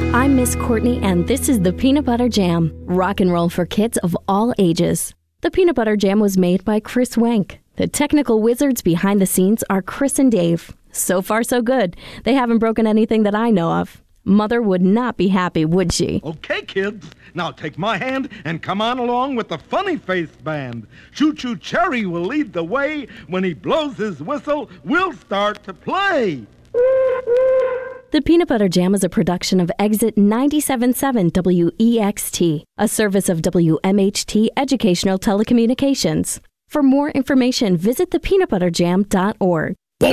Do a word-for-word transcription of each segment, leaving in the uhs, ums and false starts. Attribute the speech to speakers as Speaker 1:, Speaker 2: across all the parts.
Speaker 1: I'm Miss Courtney, and this is the Peanut Butter Jam. Rock and roll for kids of all ages. The Peanut Butter Jam was made by Chris Wenk. The technical wizards behind the scenes are Chris and Dave. So far, so good. They haven't broken anything that I know of. Mother would not be happy, would she?
Speaker 2: Okay, kids. Now take my hand and come on along with the Funny Face Band. Choo Choo Cherry will lead the way. When he blows his whistle, we'll start to play.
Speaker 1: The Peanut Butter Jam is a production of Exit ninety-seven point seven W E X T, a service of W M H T Educational Telecommunications. For more information, visit the peanut butter jam dot org. On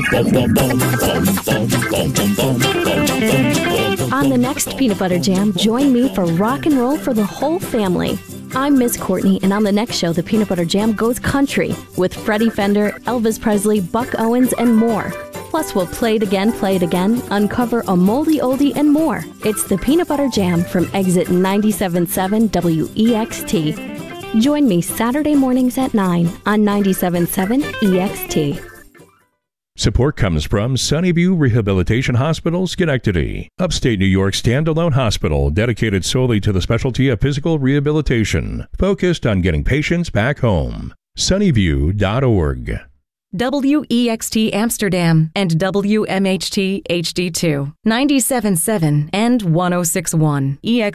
Speaker 1: the next Peanut Butter Jam, join me for rock and roll for the whole family. I'm Miss Courtney, and on the next show, the Peanut Butter Jam goes country with Freddie Fender, Elvis Presley, Buck Owens, and more. Plus, we'll play it again, play it again, uncover a moldy oldie, and more. It's the Peanut Butter Jam from Exit ninety-seven point seven W E X T. Join me Saturday mornings at nine on ninety-seven point seven E X T.
Speaker 3: Support comes from Sunnyview Rehabilitation Hospital, Schenectady, upstate New York standalone hospital dedicated solely to the specialty of physical rehabilitation, focused on getting patients back home. sunnyview dot org.
Speaker 4: W E X T Amsterdam and W M H T H D two, ninety-seven point seven and one oh six point one E X